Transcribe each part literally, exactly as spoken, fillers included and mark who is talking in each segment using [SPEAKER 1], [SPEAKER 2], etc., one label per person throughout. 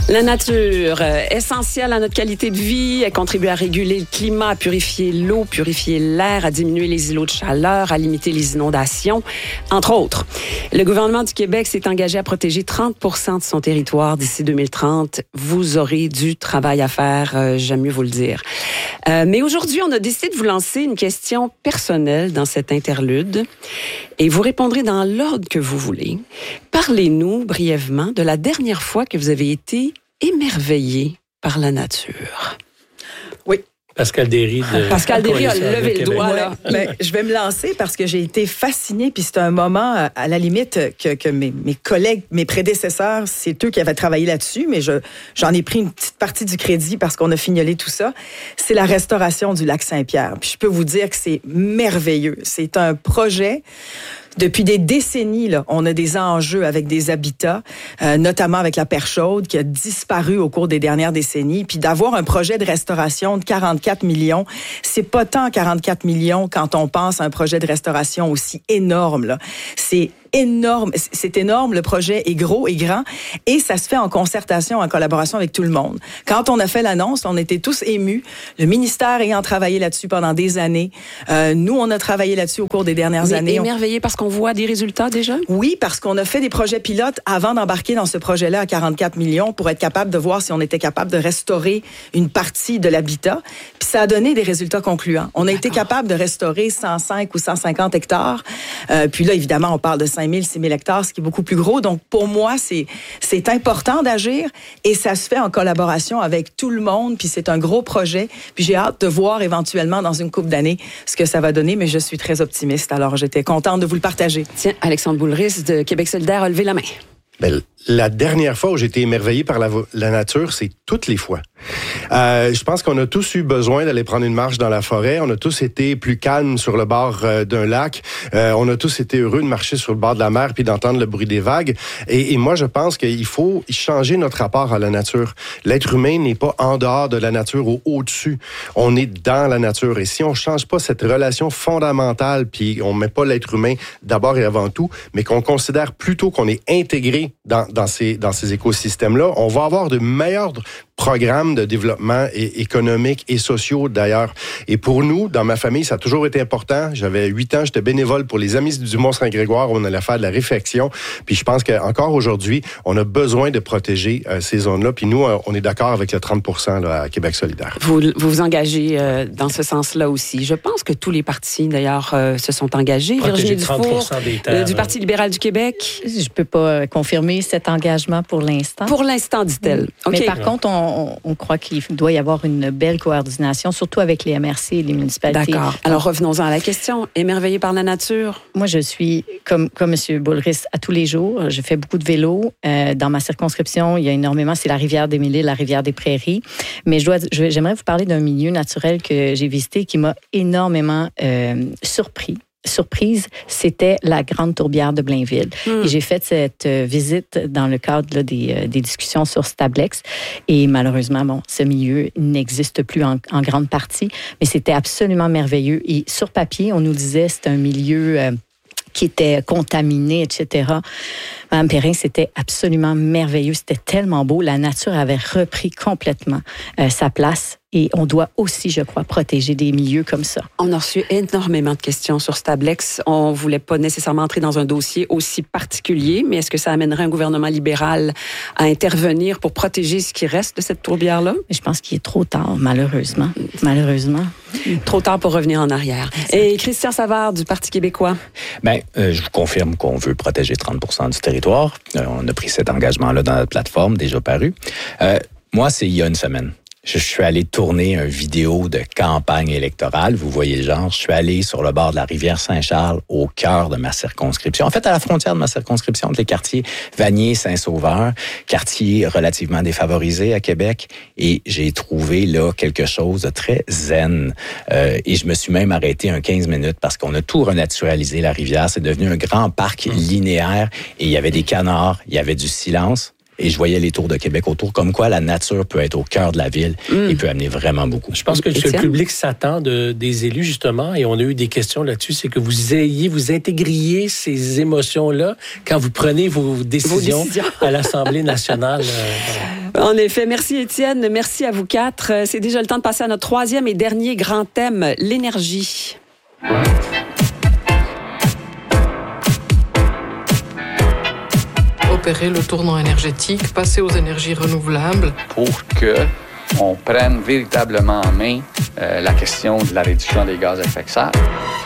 [SPEAKER 1] La nature, euh, essentielle à notre qualité de vie, elle contribue à réguler le climat, à purifier l'eau, purifier l'air, à diminuer les îlots de chaleur, à limiter les inondations, entre autres. Le gouvernement du Québec s'est engagé à protéger trente pour cent de son territoire d'ici deux mille trente. Vous aurez du travail à faire, euh, j'aime mieux vous le dire. Euh, mais aujourd'hui, on a décidé de vous lancer une question personnelle dans cet interlude et vous répondrez dans l'ordre que vous voulez. Parlez-nous brièvement de la dernière fois que vous avez été émerveillé par la nature.
[SPEAKER 2] Oui.
[SPEAKER 3] Pascal Derry. De...
[SPEAKER 1] Pascal Derry a levé le doigt, là.
[SPEAKER 2] Ouais, ben, je vais me lancer parce que j'ai été fascinée, puis c'est un moment, à la limite, que, que mes, mes collègues, mes prédécesseurs, c'est eux qui avaient travaillé là-dessus, mais je, j'en ai pris une petite partie du crédit parce qu'on a fignolé tout ça. C'est la restauration du lac Saint-Pierre. Puis je peux vous dire que c'est merveilleux. C'est un projet... Depuis des décennies, là, on a des enjeux avec des habitats, euh, notamment avec la perche chaude qui a disparu au cours des dernières décennies. Puis d'avoir un projet de restauration de quarante-quatre millions, c'est pas tant quarante-quatre millions quand on pense à un projet de restauration aussi énorme, là. C'est énorme. C'est énorme. Le projet est gros et grand et ça se fait en concertation, en collaboration avec tout le monde. Quand on a fait l'annonce, on était tous émus. Le ministère ayant travaillé là-dessus pendant des années. Euh, nous, on a travaillé là-dessus au cours des dernières
[SPEAKER 1] Mais
[SPEAKER 2] années.
[SPEAKER 1] Émerveillé parce qu'on voit des résultats déjà? Oui,
[SPEAKER 2] parce qu'on a fait des projets pilotes avant d'embarquer dans ce projet-là à quarante-quatre millions pour être capable de voir si on était capable de restaurer une partie de l'habitat. Puis ça a donné des résultats concluants. On a D'accord. été capable de restaurer cent cinq ou cent cinquante hectares. Euh, puis là, évidemment, on parle de cinq mille, six mille hectares, ce qui est beaucoup plus gros. Donc, pour moi, c'est, c'est important d'agir et ça se fait en collaboration avec tout le monde. Puis c'est un gros projet. Puis j'ai hâte de voir éventuellement dans une couple d'années ce que ça va donner, mais je suis très optimiste. Alors, j'étais contente de vous le partager.
[SPEAKER 1] Tiens, Alexandre Boulris de Québec solidaire a levé la main.
[SPEAKER 4] Ben, la dernière fois où j'ai été émerveillé par la, la nature, c'est toutes les fois. Euh, je pense qu'on a tous eu besoin d'aller prendre une marche dans la forêt. On a tous été plus calmes sur le bord euh, d'un lac. Euh, on a tous été heureux de marcher sur le bord de la mer puis d'entendre le bruit des vagues. Et, et moi, je pense qu'il faut changer notre rapport à la nature. L'être humain n'est pas en dehors de la nature ou au-dessus. On est dans la nature. Et si on change pas cette relation fondamentale puis on met pas l'être humain d'abord et avant tout, mais qu'on considère plutôt qu'on est intégré dans, dans ces, dans ces écosystèmes-là, on va avoir de meilleurs programmes de développement et économiques et sociaux d'ailleurs. Et pour nous, dans ma famille, ça a toujours été important. J'avais huit ans, j'étais bénévole pour les Amis du Mont-Saint-Grégoire. On allait faire de la réflexion. Puis je pense qu'encore aujourd'hui, on a besoin de protéger euh, ces zones-là. Puis nous, euh, on est d'accord avec le trente pour cent là, à Québec solidaire.
[SPEAKER 1] Vous vous, vous engagez euh, dans ce sens-là aussi. Je pense que tous les partis, d'ailleurs, euh, se sont engagés.
[SPEAKER 3] Protéger
[SPEAKER 1] Virginie Dufour, euh, du Parti libéral du Québec.
[SPEAKER 5] Je peux pas confirmer cet engagement pour l'instant.
[SPEAKER 1] Pour l'instant, dit-elle. Okay.
[SPEAKER 5] Mais par ouais. contre, on On, on croit qu'il doit y avoir une belle coordination, surtout avec les M R C et les municipalités.
[SPEAKER 1] D'accord. Alors, revenons-en à la question. Émerveillé par la nature?
[SPEAKER 5] Moi, je suis, comme, comme M. Boulris, à tous les jours. Je fais beaucoup de vélo. Euh, dans ma circonscription, il y a énormément, c'est la rivière des Mille-Îles, la rivière des Prairies. Mais je dois, je, j'aimerais vous parler d'un milieu naturel que j'ai visité qui m'a énormément euh, surpris. Surprise, c'était la Grande Tourbière de Blainville. Mmh. Et j'ai fait cette euh, visite dans le cadre là, des, euh, des discussions sur Stablex. Et malheureusement, bon, ce milieu n'existe plus en, en grande partie, mais c'était absolument merveilleux. Et sur papier, on nous disait c'est un milieu euh, qui était contaminé, et cetera. Mme Perrin, c'était absolument merveilleux. C'était tellement beau. La nature avait repris complètement euh, sa place. Et on doit aussi, je crois, protéger des milieux comme ça.
[SPEAKER 1] On a reçu énormément de questions sur Stablex. On ne voulait pas nécessairement entrer dans un dossier aussi particulier, mais est-ce que ça amènerait un gouvernement libéral à intervenir pour protéger ce qui reste de cette tourbière-là?
[SPEAKER 5] Je pense qu'il est trop tard, malheureusement. Malheureusement.
[SPEAKER 1] Trop tard pour revenir en arrière. Exact. Et Christian Savard du Parti québécois?
[SPEAKER 6] Bien, euh, je vous confirme qu'on veut protéger trente pour cent du territoire. Euh, on a pris cet engagement-là dans notre plateforme, déjà paru. Euh, moi, c'est il y a une semaine. Je suis allé tourner une vidéo de campagne électorale. Vous voyez le genre. Je suis allé sur le bord de la rivière Saint-Charles, au cœur de ma circonscription. En fait, à la frontière de ma circonscription, entre les quartiers Vanier, Saint-Sauveur, quartier relativement défavorisé à Québec. Et j'ai trouvé là quelque chose de très zen. Euh, et je me suis même arrêté un quinze minutes parce qu'on a tout renaturalisé, la rivière. C'est devenu un grand parc linéaire. Et il y avait des canards, il y avait du silence. et je voyais les tours de Québec autour, comme quoi la nature peut être au cœur de la ville mm. et peut amener vraiment beaucoup.
[SPEAKER 3] Je pense que ce que le public s'attend de, des élus, justement, et on a eu des questions là-dessus, c'est que vous ayez, vous intégriez ces émotions-là quand vous prenez vos décisions, vos décisions. à l'Assemblée nationale.
[SPEAKER 1] Euh, en effet. Merci, Étienne. Merci à vous quatre. C'est déjà le temps de passer à notre troisième et dernier grand thème, l'énergie.
[SPEAKER 7] Opérer le tournant énergétique, passer aux énergies renouvelables.
[SPEAKER 8] Pour que on prenne véritablement en main euh, la question de la réduction des gaz à effet de serre.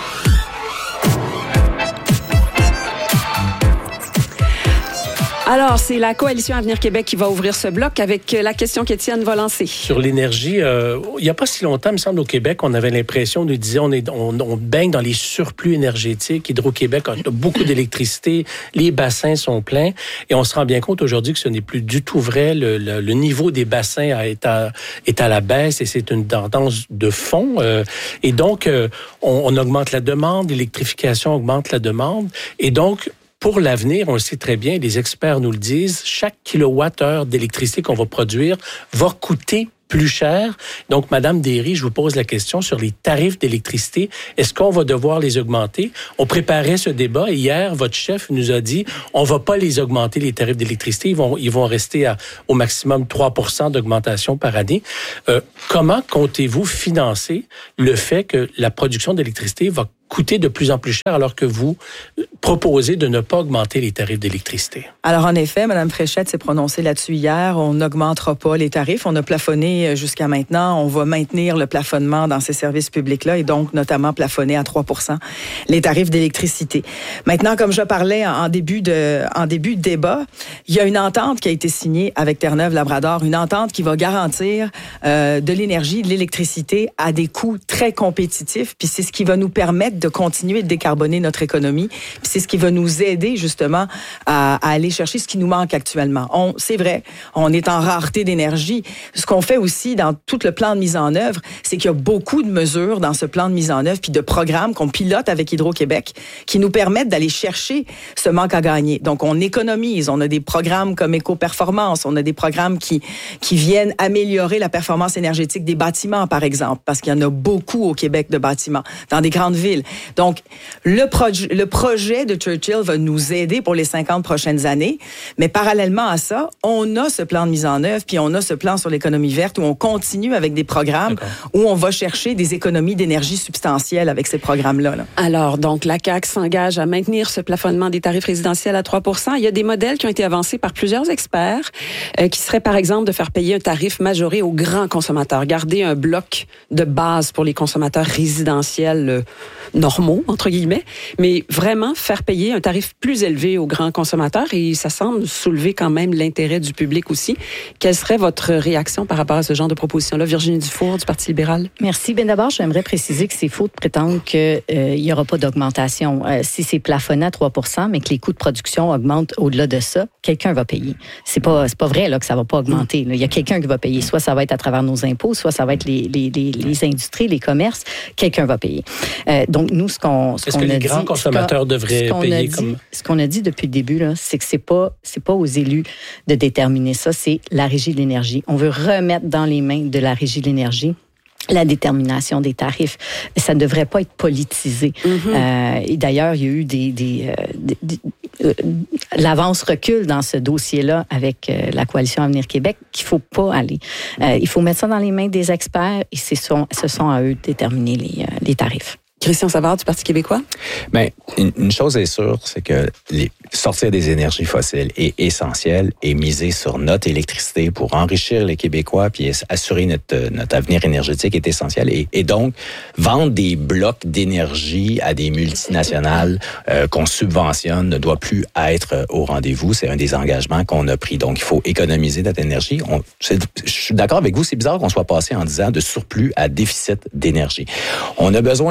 [SPEAKER 1] Alors, c'est la Coalition Avenir Québec qui va ouvrir ce bloc avec la question qu'Étienne va lancer.
[SPEAKER 3] Sur l'énergie, euh, il n'y a pas si longtemps, il me semble, au Québec, on avait l'impression, nous disait, on, est, on, on baigne dans les surplus énergétiques. Hydro-Québec a beaucoup d'électricité, les bassins sont pleins, et on se rend bien compte aujourd'hui que ce n'est plus du tout vrai. Le, le, le niveau des bassins est à, est à la baisse, et c'est une tendance de fond. Euh, et donc, euh, on, on augmente la demande, l'électrification augmente la demande, et donc, pour l'avenir, on le sait très bien, les experts nous le disent, chaque kilowattheure d'électricité qu'on va produire va coûter plus cher. Donc, Madame Derry, je vous pose la question sur les tarifs d'électricité. Est-ce qu'on va devoir les augmenter? On préparait ce débat et hier, votre chef nous a dit on va pas les augmenter, les tarifs d'électricité. Ils vont, ils vont rester à, au maximum trois pour cent d'augmentation par année. Euh, comment comptez-vous financer le fait que la production d'électricité va coûter de plus en plus cher alors que vous proposez de ne pas augmenter les tarifs d'électricité?
[SPEAKER 2] Alors, en effet, Mme Fréchette s'est prononcée là-dessus hier. On n'augmentera pas les tarifs. On a plafonné jusqu'à maintenant. On va maintenir le plafonnement dans ces services publics-là et donc notamment plafonner à trois pour cent les tarifs d'électricité. Maintenant, comme je parlais en début de, en début de débat, il y a une entente qui a été signée avec Terre-Neuve-Labrador, une entente qui va garantir euh, de l'énergie, de l'électricité à des coûts très compétitifs. Puis c'est ce qui va nous permettre de continuer de décarboner notre économie. Puis c'est ce qui va nous aider justement à, à aller chercher ce qui nous manque actuellement. On, c'est vrai, on est en rareté d'énergie. Ce qu'on fait aussi dans tout le plan de mise en œuvre, c'est qu'il y a beaucoup de mesures dans ce plan de mise en œuvre puis de programmes qu'on pilote avec Hydro-Québec qui nous permettent d'aller chercher ce manque à gagner. Donc, on économise. On a des programmes comme Éco-Performance. On a des programmes qui, qui viennent améliorer la performance énergétique des bâtiments, par exemple, parce qu'il y en a beaucoup au Québec de bâtiments, dans des grandes villes. Donc, le, proje- le projet de Churchill va nous aider pour les cinquante prochaines années, mais parallèlement à ça, on a ce plan de mise en œuvre, puis on a ce plan sur l'économie verte où on continue avec des programmes D'accord. où on va chercher des économies d'énergie substantielles avec ces programmes-là. Là.
[SPEAKER 1] Alors, donc, la C A Q s'engage à maintenir ce plafonnement des tarifs résidentiels à trois pour cent. Il y a des modèles qui ont été avancés par plusieurs experts euh, qui seraient, par exemple, de faire payer un tarif majoré aux grands consommateurs, garder un bloc de base pour les consommateurs résidentiels euh, normaux, entre guillemets, mais vraiment faire payer un tarif plus élevé aux grands consommateurs et ça semble soulever quand même l'intérêt du public aussi. Quelle serait votre réaction par rapport à ce genre de proposition-là? Virginie Dufour, du Parti libéral.
[SPEAKER 5] Merci. Bien d'abord, j'aimerais préciser que c'est faux de prétendre qu'il euh, n'y aura pas d'augmentation. Euh, si c'est plafonné à trois pour cent, mais que les coûts de production augmentent au-delà de ça, quelqu'un va payer. C'est pas, c'est pas vrai là, que ça va pas augmenter. Là. Il y a quelqu'un qui va payer. Soit ça va être à travers nos impôts, soit ça va être les, les, les, les industries, les commerces. Quelqu'un va payer. Euh, donc, nous, ce qu'on, ce
[SPEAKER 3] Est-ce
[SPEAKER 5] qu'on
[SPEAKER 3] que
[SPEAKER 5] a
[SPEAKER 3] les grands
[SPEAKER 5] dit,
[SPEAKER 3] consommateurs devraient payer
[SPEAKER 5] dit,
[SPEAKER 3] comme...
[SPEAKER 5] Ce qu'on a dit depuis le début, là, c'est que c'est pas, c'est pas aux élus de déterminer ça. C'est la Régie de l'énergie. On veut remettre dans les mains de la Régie de l'énergie la détermination des tarifs. Ça ne devrait pas être politisé. Mm-hmm. Euh, et d'ailleurs, il y a eu des... des, euh, des, des euh, l'avance recule dans ce dossier-là avec euh, la Coalition Avenir Québec qu'il ne faut pas aller. Euh, il faut mettre ça dans les mains des experts et ce sont, ce sont à eux de déterminer les, euh, les tarifs.
[SPEAKER 1] Christian Savard, du Parti québécois?
[SPEAKER 6] Bien, une, une chose est sûre, c'est que les, sortir des énergies fossiles est essentiel et miser sur notre électricité pour enrichir les Québécois puis assurer notre, notre avenir énergétique est essentiel. Et, et donc, vendre des blocs d'énergie à des multinationales euh, qu'on subventionne ne doit plus être au rendez-vous. C'est un des engagements qu'on a pris. Donc, il faut économiser notre énergie. On, je suis d'accord avec vous, c'est bizarre qu'on soit passé en disant de surplus à déficit d'énergie. On a besoin au Québec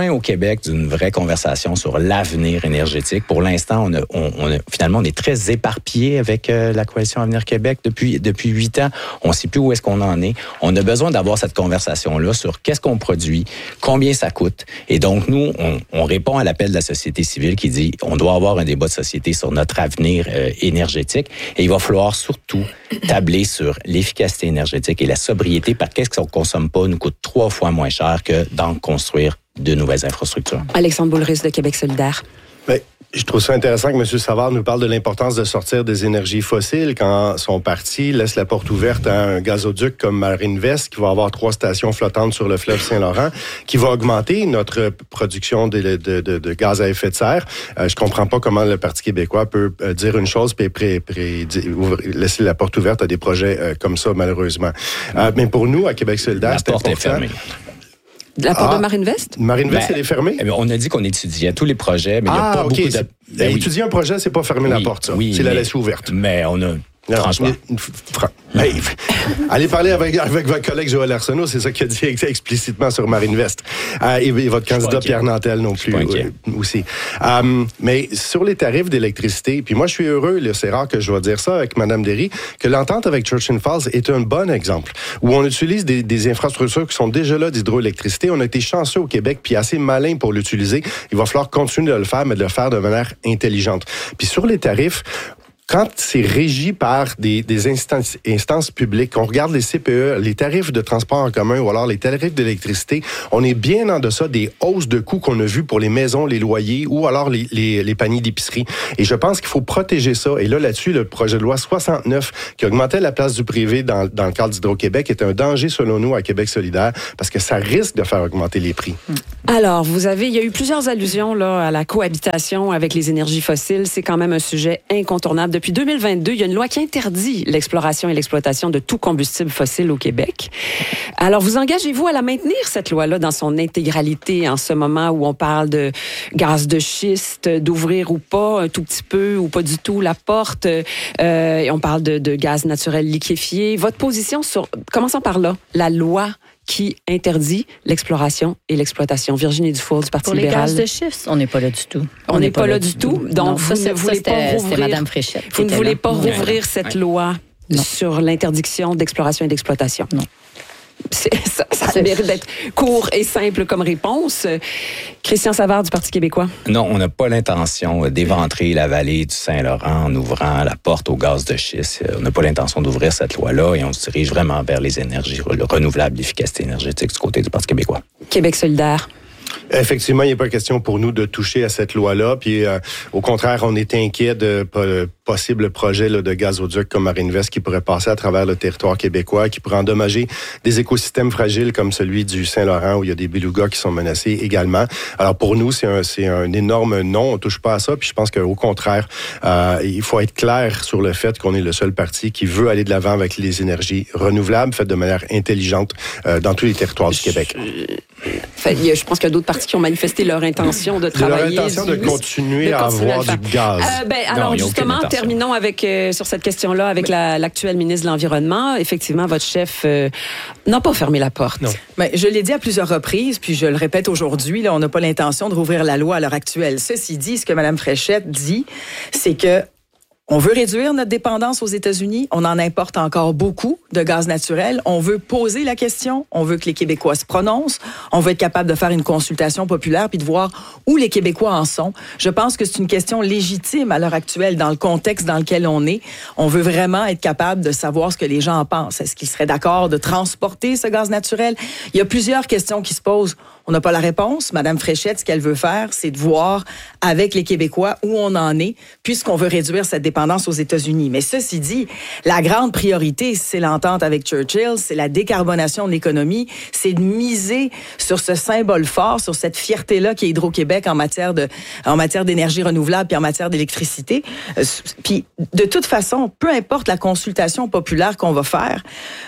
[SPEAKER 6] Québec d'une vraie conversation sur l'avenir énergétique. Pour l'instant, on a, on, on a, finalement, on est très éparpillé avec euh, la Coalition Avenir Québec depuis depuis huit ans. On ne sait plus où est-ce qu'on en est. On a besoin d'avoir cette conversation-là sur qu'est-ce qu'on produit, combien ça coûte. Et donc, nous, on, on répond à l'appel de la société civile qui dit on doit avoir un débat de société sur notre avenir euh, énergétique. Et il va falloir surtout tabler sur l'efficacité énergétique et la sobriété, parce que qu'est-ce qu'on consomme pas nous coûte trois fois moins cher que d'en construire de nouvelles infrastructures.
[SPEAKER 1] Alexandre Boulris de Québec solidaire.
[SPEAKER 4] Bien, je trouve ça intéressant que M. Savard nous parle de l'importance de sortir des énergies fossiles quand son parti laisse la porte ouverte à un gazoduc comme Marinvest qui va avoir trois stations flottantes sur le fleuve Saint-Laurent, qui va augmenter notre production de, de, de, de gaz à effet de serre. Euh, je comprends pas comment le Parti québécois peut euh, dire une chose puis pré, pré, pré, laisser la porte ouverte à des projets euh, comme ça, malheureusement. Euh, mais pour nous, à Québec solidaire, c'est important.
[SPEAKER 6] La porte est fermée.
[SPEAKER 1] La porte
[SPEAKER 4] ah,
[SPEAKER 1] de Marinvest?
[SPEAKER 4] Marinvest,
[SPEAKER 6] ben,
[SPEAKER 4] elle est fermée?
[SPEAKER 6] Eh bien, on a dit qu'on étudiait tous les projets, mais il n'y a
[SPEAKER 4] ah,
[SPEAKER 6] pas
[SPEAKER 4] okay.
[SPEAKER 6] beaucoup de...
[SPEAKER 4] Ben,
[SPEAKER 6] oui.
[SPEAKER 4] Étudier un projet, c'est pas fermer
[SPEAKER 6] oui,
[SPEAKER 4] la porte, ça.
[SPEAKER 6] Oui,
[SPEAKER 4] c'est
[SPEAKER 6] mais,
[SPEAKER 4] la laisser ouverte.
[SPEAKER 6] Mais on a...
[SPEAKER 4] Non,
[SPEAKER 6] franchement.
[SPEAKER 4] Mais, fran- hey, allez parler avec, avec votre collègue Joël Arsenault, c'est ça qu'il a dit explicitement sur Marinvest. Euh, et, et votre candidat Pierre Nantel non plus euh, aussi. Euh, mais sur les tarifs d'électricité, puis moi je suis heureux, là, c'est rare que je vais dire ça avec Mme Derry, que l'entente avec Churchill Falls est un bon exemple, où on utilise des, des infrastructures qui sont déjà là d'hydroélectricité. On a été chanceux au Québec, puis assez malin pour l'utiliser. Il va falloir continuer de le faire, mais de le faire de manière intelligente. Puis sur les tarifs, quand c'est régi par des, des instances, instances publiques, on regarde les C P E, les tarifs de transport en commun ou alors les tarifs d'électricité, on est bien en deçà des hausses de coûts qu'on a vues pour les maisons, les loyers ou alors les, les, les paniers d'épicerie. Et je pense qu'il faut protéger ça. Et là, là-dessus, le projet de loi soixante-neuf qui augmentait la place du privé dans, dans le cadre d'Hydro-Québec est un danger selon nous à Québec solidaire parce que ça risque de faire augmenter les prix.
[SPEAKER 1] Alors, vous avez, il y a eu plusieurs allusions là, à la cohabitation avec les énergies fossiles. C'est quand même un sujet incontournable. Depuis deux mille vingt-deux, il y a une loi qui interdit l'exploration et l'exploitation de tout combustible fossile au Québec. Alors, vous engagez-vous à la maintenir, cette loi-là, dans son intégralité, en ce moment où on parle de gaz de schiste, d'ouvrir ou pas, un tout petit peu ou pas du tout la porte, euh, et on parle de, de gaz naturel liquéfié. Votre position sur... Commençons par là. La loi qui interdit l'exploration et l'exploitation. Virginie Dufour, du Parti
[SPEAKER 5] Pour
[SPEAKER 1] libéral.
[SPEAKER 5] Pour les gaz de schiste, on n'est pas là du tout.
[SPEAKER 1] On n'est pas, pas là du tout. tout. Donc,
[SPEAKER 5] non,
[SPEAKER 1] vous
[SPEAKER 5] ça,
[SPEAKER 1] ne voulez
[SPEAKER 5] ça,
[SPEAKER 1] pas rouvrir...
[SPEAKER 5] Mme Fréchette.
[SPEAKER 1] Vous ne voulez
[SPEAKER 5] là.
[SPEAKER 1] pas rouvrir cette
[SPEAKER 5] ouais.
[SPEAKER 1] loi
[SPEAKER 5] non.
[SPEAKER 1] sur l'interdiction d'exploration et d'exploitation?
[SPEAKER 5] Non.
[SPEAKER 1] C'est, ça ça mérite d'être court et simple comme réponse. Christian Savard, du Parti québécois.
[SPEAKER 6] Non, on n'a pas l'intention d'éventrer la vallée du Saint-Laurent en ouvrant la porte au gaz de schiste. On n'a pas l'intention d'ouvrir cette loi-là et on se dirige vraiment vers les énergies renouvelables, l'efficacité énergétique du côté du Parti québécois.
[SPEAKER 1] Québec solidaire.
[SPEAKER 4] Effectivement, il n'est pas question pour nous de toucher à cette loi-là. Puis, euh, au contraire, on est inquiet de euh, possibles projets là, de gazoduc comme Marinvest qui pourraient passer à travers le territoire québécois, qui pourraient endommager des écosystèmes fragiles comme celui du Saint-Laurent où il y a des belugas qui sont menacés également. Alors, pour nous, c'est un, c'est un énorme non. On touche pas à ça. Puis, je pense qu'au contraire, euh, il faut être clair sur le fait qu'on est le seul parti qui veut aller de l'avant avec les énergies renouvelables, faites de manière intelligente euh, dans tous les territoires du Québec.
[SPEAKER 1] Fait, je pense qu'il y a d'autres partis qui ont manifesté leur intention de travailler.
[SPEAKER 4] Leur intention
[SPEAKER 1] du,
[SPEAKER 4] de continuer
[SPEAKER 1] de
[SPEAKER 4] à
[SPEAKER 1] continuer
[SPEAKER 4] avoir
[SPEAKER 1] à
[SPEAKER 4] du gaz.
[SPEAKER 1] Euh, ben, alors,
[SPEAKER 6] non,
[SPEAKER 1] justement, terminons avec, euh, sur cette question-là avec la, l'actuelle ministre de l'Environnement. Effectivement, votre chef euh, n'a pas fermé la porte.
[SPEAKER 2] Non. Ben, je l'ai dit à plusieurs reprises, puis je le répète aujourd'hui, là, on n'a pas l'intention de rouvrir la loi à l'heure actuelle. Ceci dit, ce que Mme Fréchette dit, c'est que on veut réduire notre dépendance aux États-Unis. On en importe encore beaucoup de gaz naturel. On veut poser la question. On veut que les Québécois se prononcent. On veut être capable de faire une consultation populaire puis de voir où les Québécois en sont. Je pense que c'est une question légitime à l'heure actuelle dans le contexte dans lequel on est. On veut vraiment être capable de savoir ce que les gens en pensent. Est-ce qu'ils seraient d'accord de transporter ce gaz naturel? Il y a plusieurs questions qui se posent. On n'a pas la réponse. Madame Fréchette, ce qu'elle veut faire, c'est de voir avec les Québécois où on en est, puisqu'on veut réduire cette dépendance aux États-Unis. Mais ceci dit, la grande priorité, c'est l'entente avec Churchill, c'est la décarbonation de l'économie, c'est de miser sur ce symbole fort, sur cette fierté-là qui est Hydro-Québec en matière de, en matière d'énergie renouvelable puis en matière d'électricité. Euh, puis, de toute façon, peu importe la consultation populaire qu'on va faire,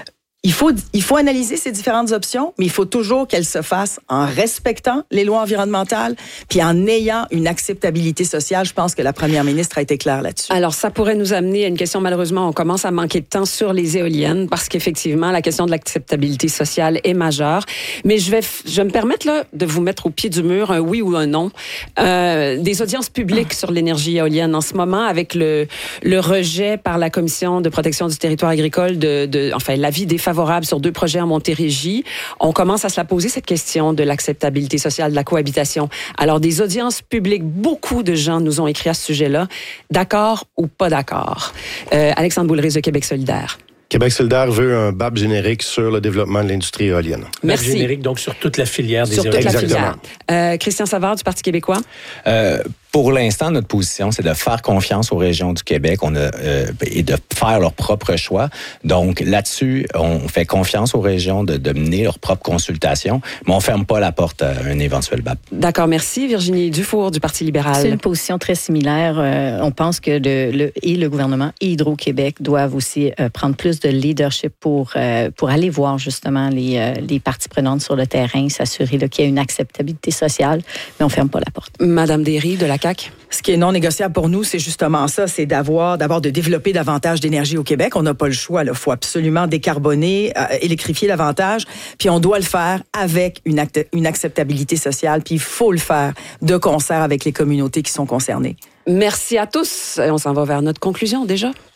[SPEAKER 2] Il faut, il faut analyser ces différentes options, mais il faut toujours qu'elles se fassent en respectant les lois environnementales puis en ayant une acceptabilité sociale. Je pense que la première ministre a été claire là-dessus.
[SPEAKER 1] Alors, ça pourrait nous amener à une question. Malheureusement, on commence à manquer de temps sur les éoliennes parce qu'effectivement, la question de l'acceptabilité sociale est majeure. Mais je vais, je vais me permettre là, de vous mettre au pied du mur un oui ou un non. Euh, des audiences publiques sur l'énergie éolienne en ce moment avec le, le rejet par la Commission de protection du territoire agricole de, de enfin, l'avis défavorable sur deux projets en Montérégie. On commence à se la poser, cette question de l'acceptabilité sociale, de la cohabitation. Alors, des audiences publiques, beaucoup de gens nous ont écrit à ce sujet-là. D'accord ou pas d'accord? Euh, Alexandre Boulris de Québec solidaire.
[SPEAKER 4] Québec solidaire veut un B A B générique sur le développement de l'industrie éolienne.
[SPEAKER 1] Merci.
[SPEAKER 3] B A B générique, donc sur toute la filière des
[SPEAKER 1] sur
[SPEAKER 3] éoliennes.
[SPEAKER 1] Toute la
[SPEAKER 4] Exactement.
[SPEAKER 1] filière. Euh, Christian Savard du Parti québécois.
[SPEAKER 6] Euh, Pour l'instant, notre position, c'est de faire confiance aux régions du Québec on a, euh, et de faire leur propre choix. Donc, là-dessus, on fait confiance aux régions de, de mener leur propre consultation, mais on ne ferme pas la porte à un éventuel B A B.
[SPEAKER 1] D'accord, merci. Virginie Dufour du Parti libéral.
[SPEAKER 5] C'est une position très similaire. Euh, on pense que le, le, et le gouvernement et Hydro-Québec doivent aussi euh, prendre plus de leadership pour, euh, pour aller voir justement les, euh, les parties prenantes sur le terrain, s'assurer là, qu'il y a une acceptabilité sociale, mais on ne ferme pas la porte.
[SPEAKER 1] Madame Derry de la C A Q.
[SPEAKER 2] Ce qui est non négociable pour nous, c'est justement ça, c'est d'avoir, d'abord de développer davantage d'énergie au Québec. On n'a pas le choix, il faut absolument décarboner, euh, électrifier davantage, puis on doit le faire avec une, acte, une acceptabilité sociale, puis il faut le faire de concert avec les communautés qui sont concernées.
[SPEAKER 1] Merci à tous. On s'en va vers notre conclusion déjà.